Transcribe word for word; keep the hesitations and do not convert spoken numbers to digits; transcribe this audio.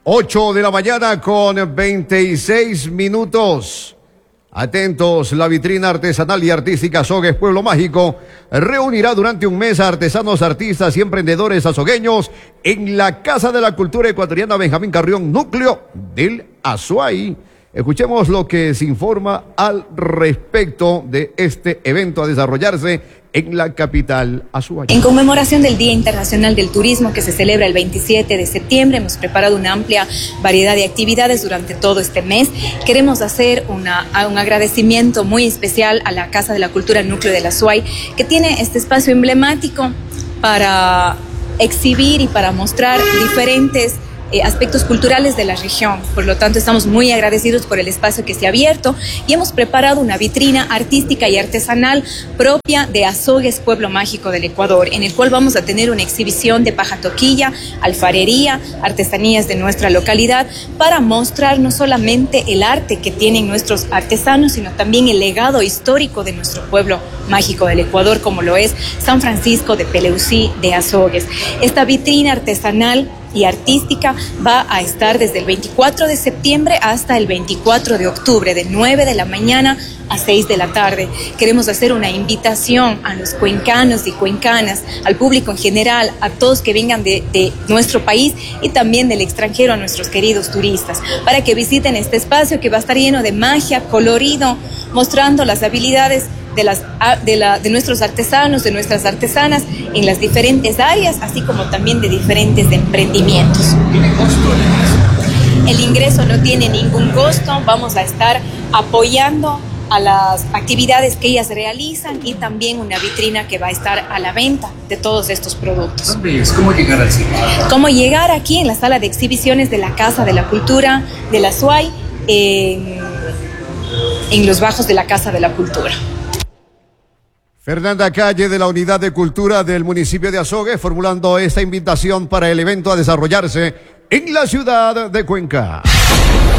ocho de la mañana con veintiséis minutos. Atentos, la vitrina artesanal y artística Azogues Pueblo Mágico reunirá durante un mes a artesanos, artistas y emprendedores azogueños en la Casa de la Cultura Ecuatoriana Benjamín Carrión, núcleo del Azuay. Escuchemos lo que se informa al respecto de este evento a desarrollarse en la capital azuayana. En conmemoración del Día Internacional del Turismo, que se celebra el veintisiete de septiembre, hemos preparado una amplia variedad de actividades durante todo este mes. Queremos hacer una, un agradecimiento muy especial a la Casa de la Cultura Núcleo del Azuay, que tiene este espacio emblemático para exhibir y para mostrar diferentes Eh, aspectos culturales de la región. Por lo tanto, estamos muy agradecidos por el espacio que se ha abierto y hemos preparado una vitrina artística y artesanal propia de Azogues Pueblo Mágico del Ecuador, en el cual vamos a tener una exhibición de paja toquilla, alfarería, artesanías de nuestra localidad, para mostrar no solamente el arte que tienen nuestros artesanos, sino también el legado histórico de nuestro pueblo mágico del Ecuador, como lo es San Francisco de Peleusí de Azogues. Esta vitrina artesanal y artística va a estar desde el veinticuatro de septiembre hasta el veinticuatro de octubre, de nueve de la mañana a seis de la tarde. Queremos hacer una invitación a los cuencanos y cuencanas, al público en general, a todos que vengan de, de nuestro país y también del extranjero, a nuestros queridos turistas, para que visiten este espacio que va a estar lleno de magia, colorido, mostrando las habilidades de, las, de, la, de nuestros artesanos, de nuestras artesanas en las diferentes áreas, así como también de diferentes emprendimientos. ¿Tiene costo el ingreso? El ingreso no tiene ningún costo, vamos a estar apoyando a las actividades que ellas realizan y también una vitrina que va a estar a la venta de todos estos productos. ¿Dónde es? ¿Cómo llegar al sitio? ¿Cómo llegar aquí en la sala de exhibiciones de la Casa de la Cultura de la Azuay, en, en los bajos de la Casa de la Cultura? Fernanda Calle, de la Unidad de Cultura del municipio de Azogues, formulando esta invitación para el evento a desarrollarse en la ciudad de Cuenca.